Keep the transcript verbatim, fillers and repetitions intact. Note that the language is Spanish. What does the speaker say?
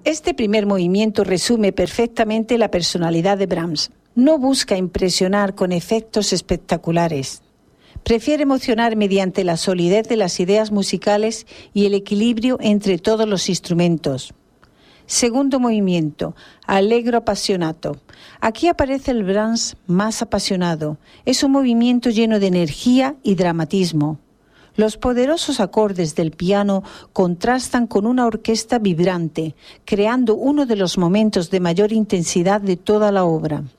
Este primer movimiento resume perfectamente la personalidad de Brahms. No busca impresionar con efectos espectaculares. Prefiere emocionar mediante la solidez de las ideas musicales y el equilibrio entre todos los instrumentos. Segundo movimiento, Allegro appassionato. Aquí aparece el Brahms más apasionado. Es un movimiento lleno de energía y dramatismo. Los poderosos acordes del piano contrastan con una orquesta vibrante, creando uno de los momentos de mayor intensidad de toda la obra.